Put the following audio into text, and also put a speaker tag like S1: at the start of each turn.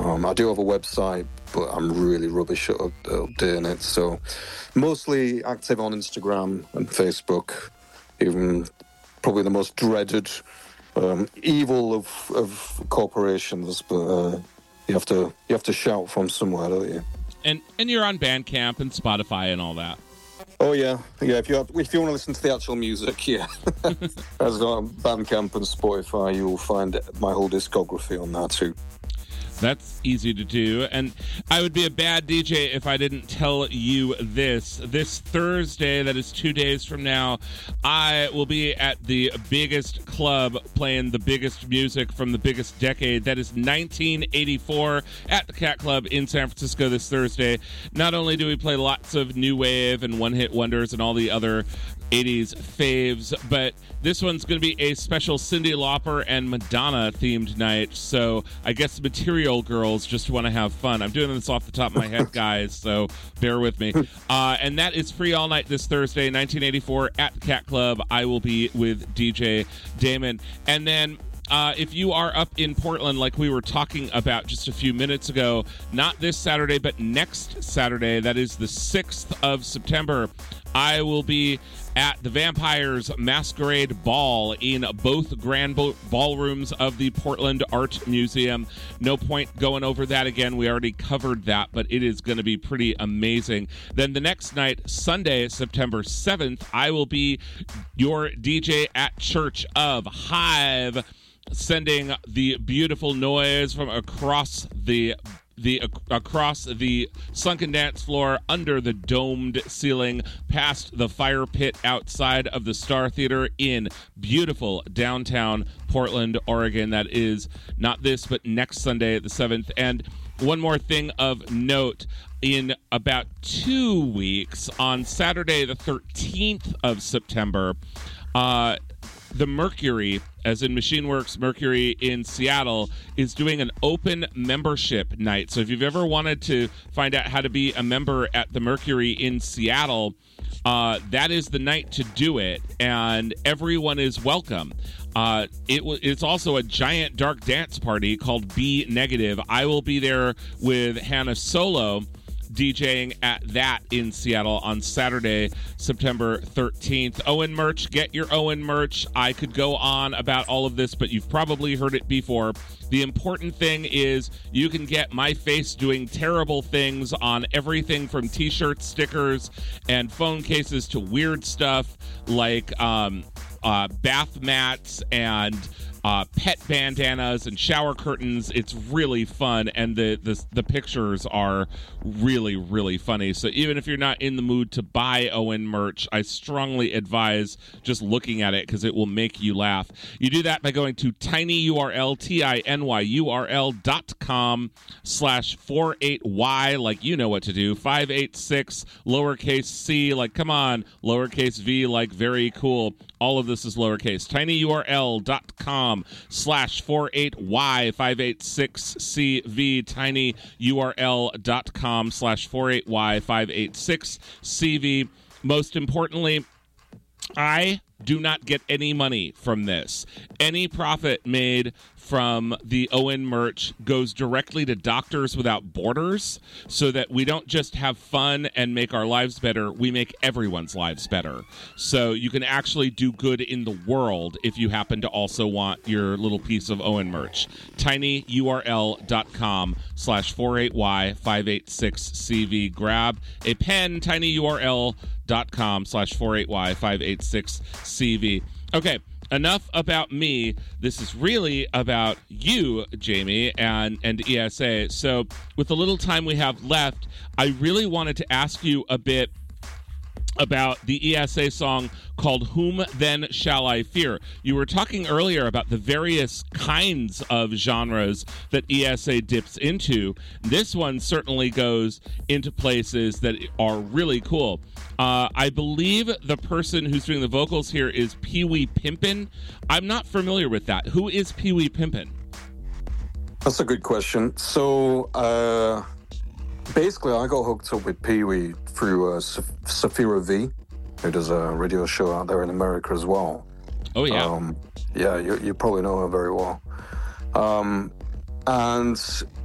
S1: I do have a website, but I'm really rubbish at updating it. So mostly active on Instagram and Facebook, even probably the most dreaded evil of corporations. But you have to shout from somewhere, don't you?
S2: And you're on Bandcamp and Spotify and all that.
S1: Oh yeah. If you want to listen to the actual music, yeah, as on Bandcamp and Spotify, you will find my whole discography on there too.
S2: That's easy to do. And I would be a bad DJ if I didn't tell you this. This Thursday, that is 2 days from now, I will be at the biggest club playing the biggest music from the biggest decade. That is 1984 at the Cat Club in San Francisco this Thursday. Not only do we play lots of new wave and one-hit wonders and all the other 80s faves, but this one's going to be a special Cyndi Lauper and Madonna themed night. So I guess the Material Girls just want to have fun. I'm doing this off the top of my head, guys, so bear with me. And that is free all night this Thursday, 1984 at the Cat Club. I will be with DJ Damon. And then if you are up in Portland, like we were talking about just a few minutes ago, not this Saturday, but next Saturday, that is the 6th of September, I will be at the Vampires Masquerade Ball in both grand ballrooms of the Portland Art Museum. No point going over that again. We already covered that, but it is going to be pretty amazing. Then the next night, Sunday, September 7th, I will be your DJ at Church of Hive, sending the beautiful noise from across the sunken dance floor, under the domed ceiling, past the fire pit outside of the Star Theater in beautiful downtown Portland, Oregon. That is not this, but next Sunday, the 7th. And one more thing of note, in about 2 weeks, on Saturday, the 13th of September, the Mercury, as in Machine Works Mercury in Seattle, is doing an open membership night. So if you've ever wanted to find out how to be a member at the Mercury in Seattle, that is the night to do it, and everyone is welcome. It's also a giant dark dance party called Be Negative. I will be there with Hannah Solo, DJing at that in Seattle on Saturday, September 13th. Owen merch, get your Owen merch. I could go on about all of this, but you've probably heard it before. The important thing is you can get my face doing terrible things on everything from t-shirts, stickers, and phone cases to weird stuff like bath mats and pet bandanas and shower curtains. It's really fun, and the pictures are really, really funny. So even if you're not in the mood to buy Owen merch, I strongly advise just looking at it because it will make you laugh. You do that by going to tinyurl, tinyurl.com/48y, like you know what to do, 586 lowercase c, like come on, lowercase v, like very cool. All of this is lowercase. tinyurl.com/48y586cv, tinyurl.com/48y586cv. Most importantly, I do not get any money from this. Any profit made from the Owen merch goes directly to Doctors Without Borders, so that we don't just have fun and make our lives better, we make everyone's lives better. So you can actually do good in the world if you happen to also want your little piece of Owen merch. tinyurl.com/48y586cv. Grab a pen, tinyurl.com/48y586cv. Okay, enough about me. This is really about you, Jamie, and ESA. So with the little time we have left, I really wanted to ask you a bit about the ESA song called Whom Then Shall I Fear? You were talking earlier about the various kinds of genres that ESA dips into. This one certainly goes into places that are really cool. I believe the person who's doing the vocals here is Pee Wee Pimpin'. I'm not familiar with that. Who is Pee Wee Pimpin'?
S1: That's a good question. So, basically, I got hooked up with Pee Wee through Safira V, who does a radio show out there in America as well.
S2: Oh, yeah.
S1: Yeah, you probably know her very well. And